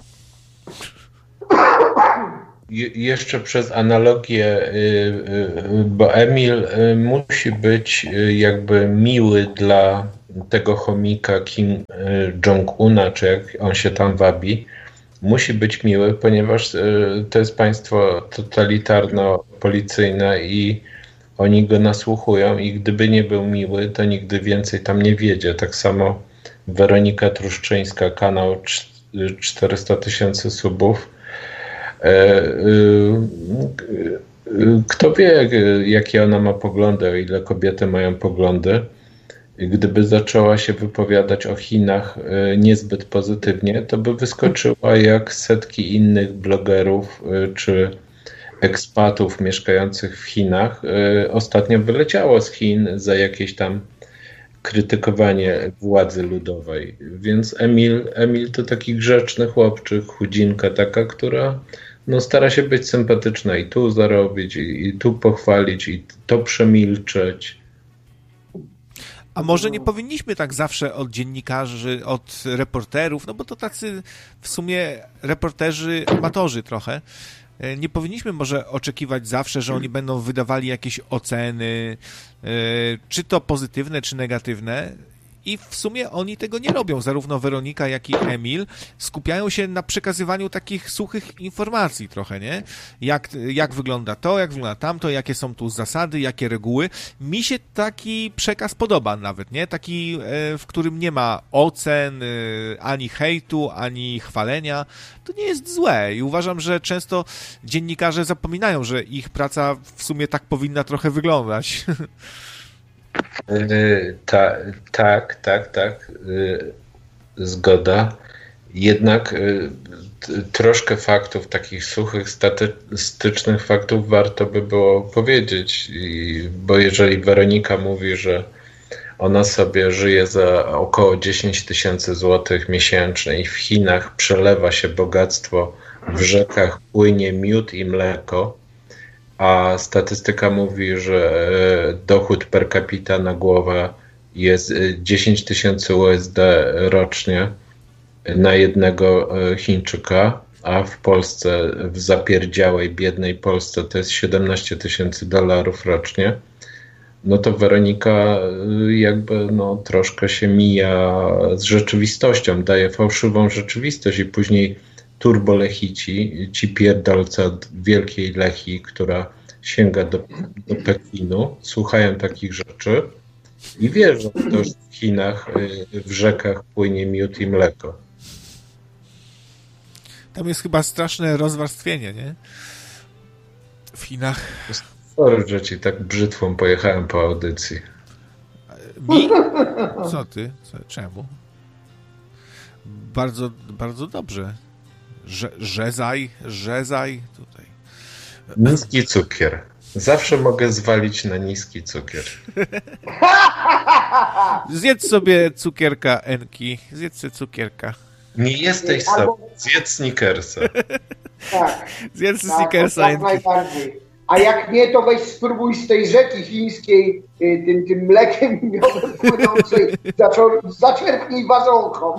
Je, jeszcze przez analogię, y, y, bo Emil y, musi być y, jakby miły dla tego chomika Kim y, Jong-una, czy jak on się tam wabi. Musi być miły, ponieważ y, to jest państwo totalitarno-policyjne i oni go nasłuchują i gdyby nie był miły, to nigdy więcej tam nie wiedzie. Tak samo Weronika Truszczyńska, kanał czterysta tysięcy subów. Kto wie, jakie ona ma poglądy, o ile kobiety mają poglądy. Gdyby zaczęła się wypowiadać o Chinach niezbyt pozytywnie, to by wyskoczyła jak setki innych blogerów czy ekspatów mieszkających w Chinach. Ostatnio wyleciało z Chin za jakieś tam krytykowanie władzy ludowej. Więc Emil, Emil to taki grzeczny chłopczyk, chudzinka taka, która no, stara się być sympatyczna i tu zarobić, i, i tu pochwalić, i to przemilczeć. A może nie powinniśmy tak zawsze od dziennikarzy, od reporterów, no bo to tacy w sumie reporterzy amatorzy trochę. Nie powinniśmy może oczekiwać zawsze, że oni będą wydawali jakieś oceny, czy to pozytywne, czy negatywne. I w sumie oni tego nie robią. Zarówno Weronika, jak i Emil skupiają się na przekazywaniu takich suchych informacji trochę, nie? Jak, jak wygląda to, jak wygląda tamto, jakie są tu zasady, jakie reguły. Mi się taki przekaz podoba nawet, nie? Taki, w którym nie ma ocen, ani hejtu, ani chwalenia. To nie jest złe i uważam, że często dziennikarze zapominają, że ich praca w sumie tak powinna trochę wyglądać. Yy, ta, tak, tak, tak. Yy, zgoda. Jednak yy, t, troszkę faktów, takich suchych, statystycznych faktów warto by było powiedzieć. I, bo jeżeli Weronika mówi, że ona sobie żyje za około dziesięć tysięcy złotych miesięcznie i w Chinach przelewa się bogactwo, w rzekach płynie miód i mleko, a statystyka mówi, że dochód per capita na głowę jest dziesięć tysięcy U S D rocznie na jednego Chińczyka, a w Polsce, w zapierdziałej, biednej Polsce to jest siedemnaście tysięcy dolarów rocznie, no to Weronika jakby no, troszkę się mija z rzeczywistością, daje fałszywą rzeczywistość i później turbolechici, ci pierdolcy od wielkiej Lechii, która sięga do, do Pekinu, słuchają takich rzeczy i wierzą w to, że w Chinach, w rzekach płynie miód i mleko. Tam jest chyba straszne rozwarstwienie, nie? W Chinach. Sorry, że ci tak brzytwą pojechałem po audycji. Mi? Co ty? Co, czemu? Bardzo, bardzo dobrze. Że, rzezaj, rzezaj tutaj. Niski cukier. Zawsze mogę zwalić na niski cukier. Zjedz sobie cukierka, Enki. Zjedz sobie cukierka. Nie jesteś Albo... sobie. Zjedz Snickersa. Tak. Zjedz tak, Snickersa, tak Enki. najbardziej. A jak nie, to weź spróbuj z tej rzeki chińskiej tym, tym mlekiem i miodem płynącej. Zaczerpnij wazonką.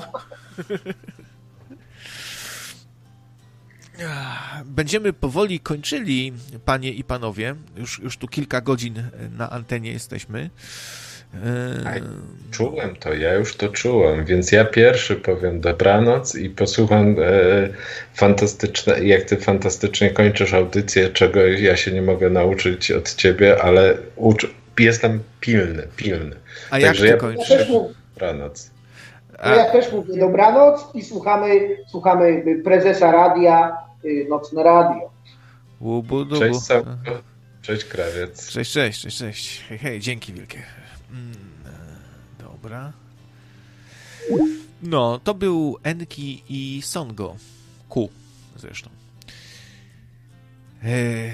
Będziemy powoli kończyli, panie i panowie. Już, już tu kilka godzin na antenie jesteśmy. Aj, czułem to, ja już to czułem, więc ja pierwszy powiem dobranoc i posłucham e, fantastyczne, jak ty fantastycznie kończysz audycję, czego ja się nie mogę nauczyć od ciebie, ale ucz, jestem pilny, pilny. A jak ty ja kończysz? Ja też mówię, dobranoc. A... ja też mówię dobranoc i słuchamy, słuchamy prezesa radia, Nocne Radio. Łubu, dubu. Cześć, Sam. Cześć, Krawiec. Cześć, cześć, cześć, cześć. Hej, hej, dzięki wielkie. Dobra. No, to był Enki i Songo. Ku zresztą. Eee,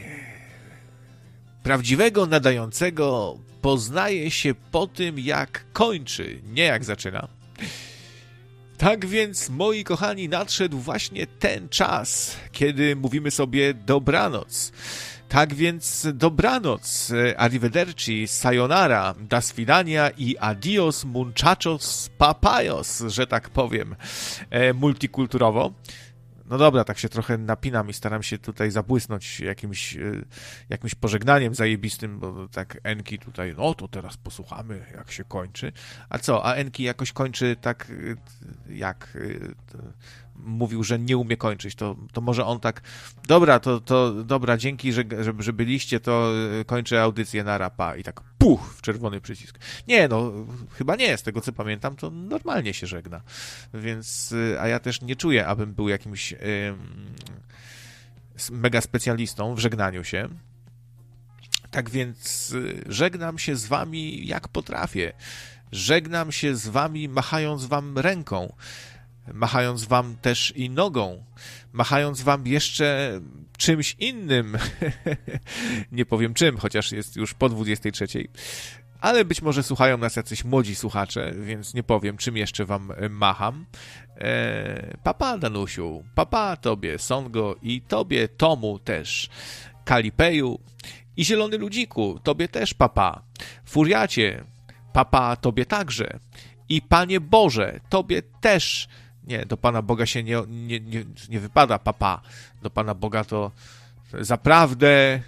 prawdziwego nadającego poznaje się po tym, jak kończy, nie jak zaczyna. Tak więc, moi kochani, nadszedł właśnie ten czas, kiedy mówimy sobie dobranoc. Tak więc dobranoc, arrivederci, sayonara, da svidania i adios muchachos papayos, że tak powiem, e, multikulturowo. No dobra, tak się trochę napinam i staram się tutaj zabłysnąć jakimś, jakimś pożegnaniem zajebistym, bo tak Enki tutaj, no to teraz posłuchamy, jak się kończy. A co, a Enki jakoś kończy tak, jak mówił, że nie umie kończyć, to, to może on tak, dobra, to, to dobra, dzięki, że, że, że byliście, to kończę audycję na rapa i tak puch, w czerwony przycisk. Nie, no, chyba nie, z tego co pamiętam, to normalnie się żegna. Więc, a ja też nie czuję, abym był jakimś ym, mega specjalistą w żegnaniu się. Tak więc żegnam się z wami jak potrafię. Żegnam się z wami machając wam ręką. Machając wam też i nogą, machając wam jeszcze czymś innym, nie powiem czym, chociaż jest już po dwudziestej trzeciej, ale być może słuchają nas jacyś młodzi słuchacze, więc nie powiem, czym jeszcze wam macham. Eee, papa Danusiu, papa tobie Songo i tobie Tomu też, Kalipeju i Zielony Ludziku, tobie też papa, Furiacie, papa tobie także i Panie Boże, tobie też. Nie, do Pana Boga się nie, nie, nie, nie wypada papa. Do Pana Boga to zaprawdę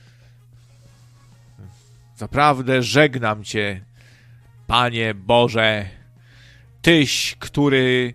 zaprawdę żegnam Cię, Panie Boże, Tyś, który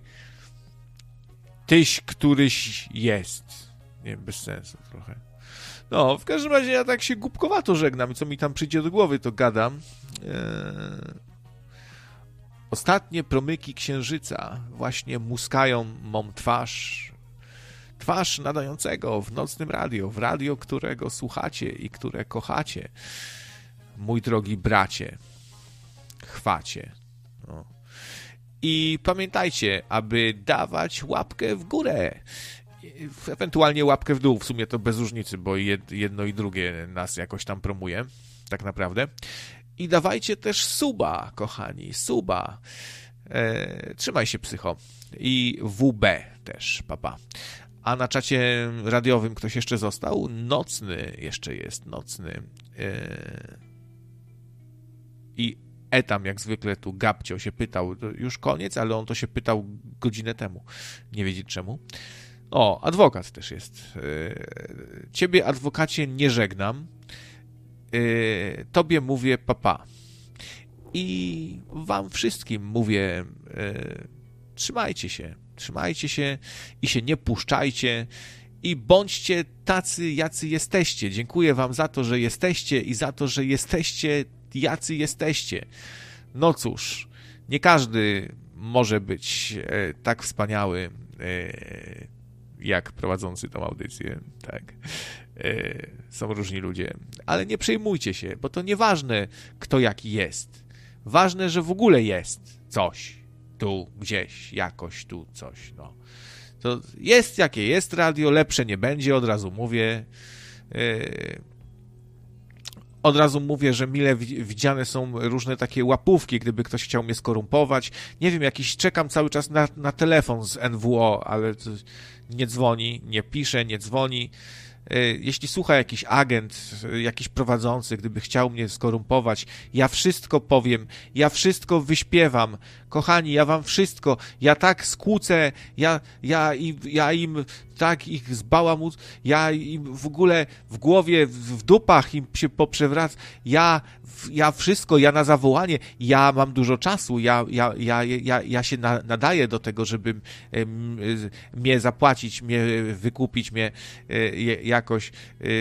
Tyś, któryś jest. Nie wiem, bez sensu trochę. No, w każdym razie ja tak się głupkowato żegnam i co mi tam przyjdzie do głowy, to gadam. Eee... Ostatnie promyki księżyca właśnie muskają mą twarz, twarz nadającego w nocnym radio, w radio, którego słuchacie i które kochacie. Mój drogi bracie, chwacie. No. I pamiętajcie, aby dawać łapkę w górę, ewentualnie łapkę w dół, w sumie to bez różnicy, bo jedno i drugie nas jakoś tam promuje, tak naprawdę. I dawajcie też suba, kochani, suba. E, trzymaj się, psycho. I W B też, papa. A na czacie radiowym ktoś jeszcze został? Nocny jeszcze jest, nocny. E, I Etam, jak zwykle tu Gabcio się pytał. Już koniec, ale on to się pytał godzinę temu. Nie wiedzieć czemu. O, adwokat też jest. E, ciebie, adwokacie, nie żegnam. Yy, tobie mówię papa i wam wszystkim mówię yy, trzymajcie się, trzymajcie się i się nie puszczajcie i bądźcie tacy, jacy jesteście. Dziękuję wam za to, że jesteście i za to, że jesteście, jacy jesteście. No cóż, nie każdy może być yy, tak wspaniały yy, jak prowadzący tą audycję, tak. Są różni ludzie, ale nie przejmujcie się, bo to nieważne, kto jaki jest. Ważne, że w ogóle jest coś tu, gdzieś, jakoś tu coś, no. To jest jakie jest radio, lepsze nie będzie, od razu mówię. Yy... Od razu mówię, że mile widziane są różne takie łapówki, gdyby ktoś chciał mnie skorumpować. Nie wiem, jakiś czekam cały czas na, na telefon z N W O, ale nie dzwoni, nie pisze, nie dzwoni. Jeśli słucha jakiś agent, jakiś prowadzący, gdyby chciał mnie skorumpować, ja wszystko powiem, ja wszystko wyśpiewam. Kochani, ja wam wszystko, ja tak skłócę, ja, ja, im, ja im tak ich zbałam, ja im w ogóle w głowie, w dupach im się poprzewrac, ja, ja wszystko, ja na zawołanie, ja mam dużo czasu, ja, ja, ja, ja, ja się na, nadaję do tego, żeby m, mnie zapłacić, mnie wykupić, mnie jakoś,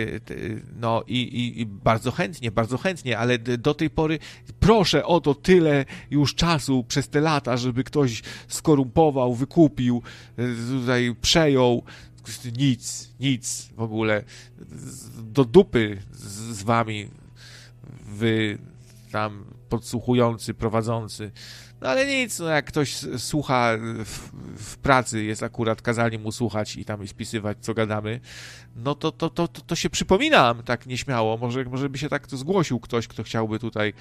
no i, i, i bardzo chętnie, bardzo chętnie, ale do tej pory proszę o to tyle już czasu przez te lata, żeby ktoś skorumpował, wykupił, tutaj przejął, nic, nic w ogóle, do dupy z, z wami, wy tam podsłuchujący, prowadzący, No ale nic, no jak ktoś słucha w, w pracy, jest akurat, kazali mu słuchać i tam spisywać, co gadamy, no to, to, to, to, to się przypominam tak nieśmiało. Może, może by się tak to zgłosił ktoś, kto chciałby tutaj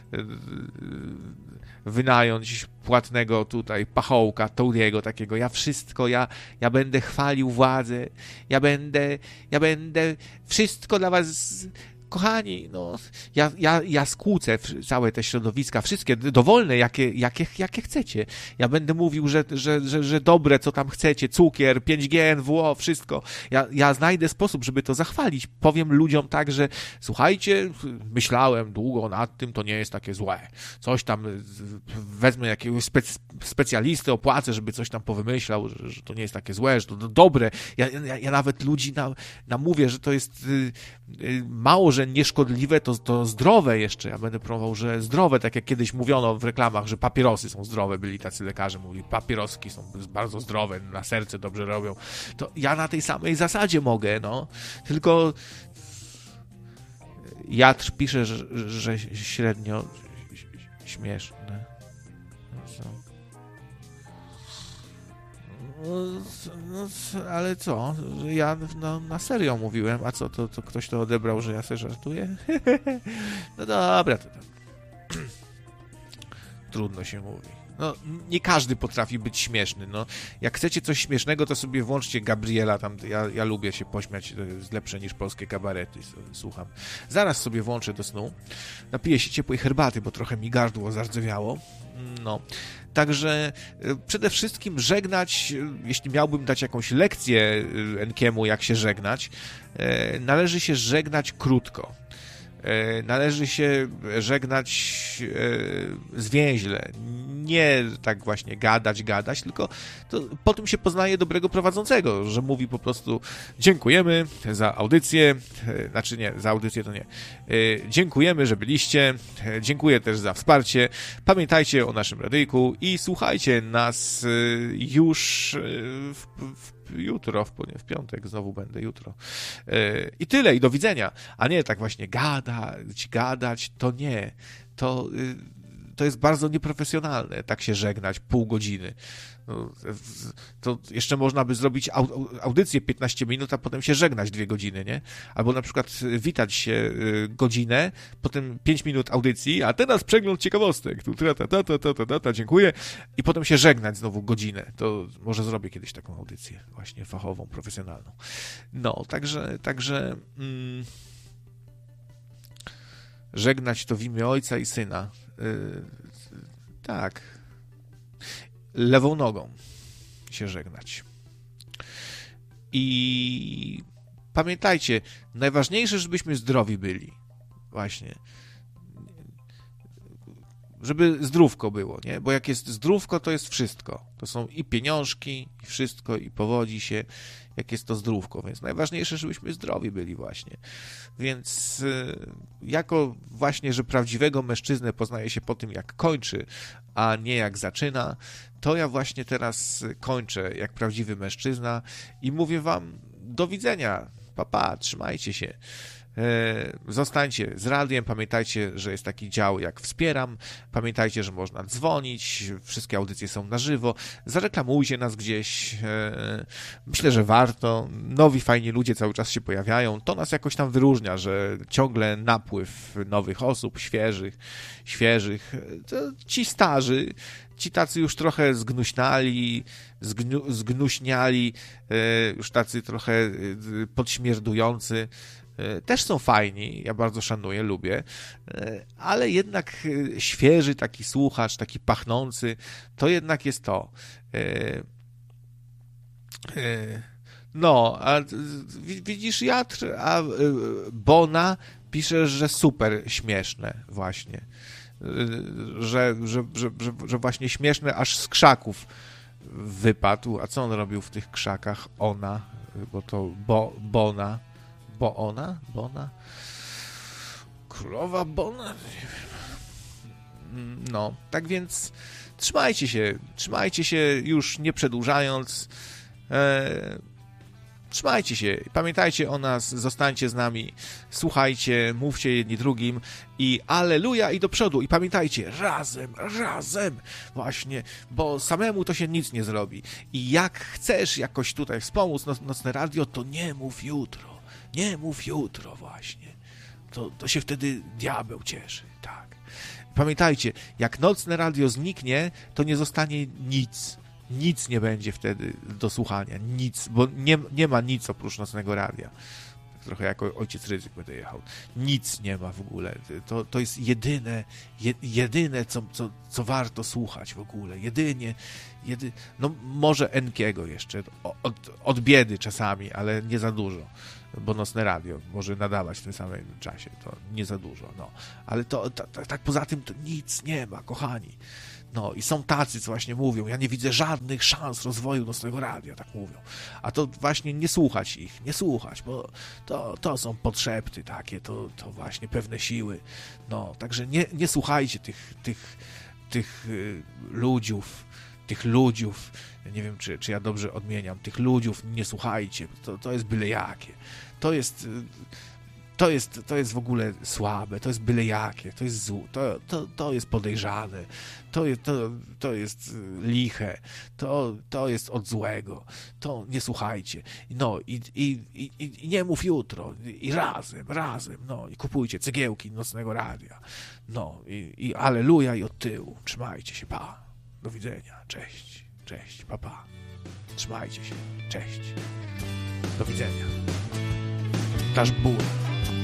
wynająć płatnego tutaj pachołka, Toadiego takiego. Ja wszystko, ja, ja będę chwalił władzę, ja będę, ja będę wszystko dla was... Kochani, no, ja, ja, ja skłócę całe te środowiska, wszystkie dowolne, jakie, jakie, jakie chcecie. Ja będę mówił, że, że, że, że dobre, co tam chcecie, cukier, pięć G, N W O, wszystko. Ja, ja znajdę sposób, żeby to zachwalić. Powiem ludziom tak, że słuchajcie, myślałem długo nad tym, to nie jest takie złe. Coś tam, wezmę jakiegoś spec, specjalistę, opłacę, żeby coś tam powymyślał, że, że to nie jest takie złe, że to, to dobre. Ja, ja, ja nawet ludzi nam, namówię, że to jest y, y, mało, że nieszkodliwe, to, to zdrowe jeszcze. Ja będę promował, że zdrowe, tak jak kiedyś mówiono w reklamach, że papierosy są zdrowe, byli tacy lekarze, mówili, papieroski są bardzo zdrowe, na serce dobrze robią. To ja na tej samej zasadzie mogę, no. Tylko Jatr pisze, że, że średnio śmieszne. No, ale co? Ja no, na serio mówiłem, a co, to, to ktoś to odebrał, że ja sobie żartuję? No dobra, to, to. Trudno się mówi. No, nie każdy potrafi być śmieszny, no. Jak chcecie coś śmiesznego, to sobie włączcie Gabriela, tam, ja, ja lubię się pośmiać, to jest lepsze niż polskie kabarety, słucham. Zaraz sobie włączę do snu, napiję się ciepłej herbaty, bo trochę mi gardło zardzewiało, no. Także przede wszystkim żegnać, jeśli miałbym dać jakąś lekcję Enkiemu, jak się żegnać, należy się żegnać krótko. Należy się żegnać zwięźle. Nie tak właśnie gadać, gadać, tylko to po tym się poznaje dobrego prowadzącego, że mówi po prostu dziękujemy za audycję, znaczy nie, za audycję to nie. Dziękujemy, że byliście, dziękuję też za wsparcie. Pamiętajcie o naszym radyjku i słuchajcie nas już w, w jutro, w, w piątek znowu będę jutro. Yy, I tyle, i do widzenia. A nie tak właśnie gadać, gadać, to nie. To, yy, to jest bardzo nieprofesjonalne, tak się żegnać pół godziny. No, to jeszcze można by zrobić audycję piętnaście minut, a potem się żegnać dwie godziny, nie? Albo na przykład witać się godzinę, potem pięć minut audycji, a teraz przegląd ciekawostek. Tu ta, ta, ta, ta, ta, ta, ta, dziękuję. I potem się żegnać znowu godzinę. To może zrobię kiedyś taką audycję właśnie fachową, profesjonalną. No, także, także mm, żegnać to w imię Ojca i Syna. Yy, tak. Lewą nogą się żegnać. I pamiętajcie, najważniejsze, żebyśmy zdrowi byli. Właśnie. Żeby zdrówko było, nie? Bo jak jest zdrówko, to jest wszystko. To są i pieniążki, i wszystko, i powodzi się, jak jest to zdrówko. Więc najważniejsze, żebyśmy zdrowi byli właśnie. Więc jako właśnie, że prawdziwego mężczyznę poznaje się po tym, jak kończy, a nie jak zaczyna, to ja właśnie teraz kończę jak prawdziwy mężczyzna i mówię wam do widzenia. Pa, pa, trzymajcie się. Zostańcie z radiem, pamiętajcie, że jest taki dział jak Wspieram, pamiętajcie, że można dzwonić, wszystkie audycje są na żywo, zareklamujcie nas gdzieś, myślę, że warto, nowi, fajni ludzie cały czas się pojawiają, to nas jakoś tam wyróżnia, że ciągle napływ nowych osób, świeżych, świeżych, to ci starzy, ci tacy już trochę zgnuśnali, zgnu, zgnuśniali, już tacy trochę podśmierdujący, też są fajni, ja bardzo szanuję, lubię, ale jednak świeży taki słuchacz, taki pachnący, to jednak jest to. No, a widzisz, Jatr, a Bona pisze, że super śmieszne właśnie, że, że, że, że, że właśnie śmieszne, aż z krzaków wypadł. A co on robił w tych krzakach? Ona, bo to bo, Bona. Bo ona? Bona? Królowa Bona? No, tak więc trzymajcie się, trzymajcie się, już nie przedłużając. E, Trzymajcie się, pamiętajcie o nas, zostańcie z nami, słuchajcie, mówcie jedni drugim i alleluja i do przodu. I pamiętajcie, razem, razem właśnie, bo samemu to się nic nie zrobi. I jak chcesz jakoś tutaj wspomóc noc, Nocne Radio, to nie mów jutro, nie mów jutro właśnie. To, to się wtedy diabeł cieszy, tak. Pamiętajcie, jak Nocne Radio zniknie, to nie zostanie nic. Nic nie będzie wtedy do słuchania. Nic, bo nie, nie ma nic oprócz Nocnego Radia. Tak trochę jako ojciec Rydzyk będę jechał. Nic nie ma w ogóle. To, to jest jedyne, je, jedyne co, co, co warto słuchać w ogóle. Jedynie, jedy, no może Enkiego jeszcze. Od, od biedy czasami, ale nie za dużo. Bo Nocne Radio może nadawać w tym samym czasie. To nie za dużo. No. Ale to, to, to tak poza tym to nic nie ma, kochani. No i są tacy, co właśnie mówią, ja nie widzę żadnych szans rozwoju Nocnego Radia, tak mówią. A to właśnie nie słuchać ich, nie słuchać, bo to, to są podszepty takie, to, to właśnie pewne siły. No, także nie, nie słuchajcie tych, tych, tych y, ludziów, tych ludziów, ja nie wiem, czy, czy ja dobrze odmieniam, tych ludziów nie słuchajcie, to, to jest byle jakie. To jest... Y, To jest, to jest w ogóle słabe, to jest byle jakie, to jest zło, to, to, to jest podejrzane, to jest, to, to jest liche, to, to jest od złego, to nie słuchajcie. No i, i, i, i nie mów jutro, i razem, razem, no i kupujcie cegiełki Nocnego Radia, no i, i alleluja i od tyłu, trzymajcie się, pa, do widzenia, cześć, cześć, pa, pa, trzymajcie się, cześć, do widzenia. Dasz ból.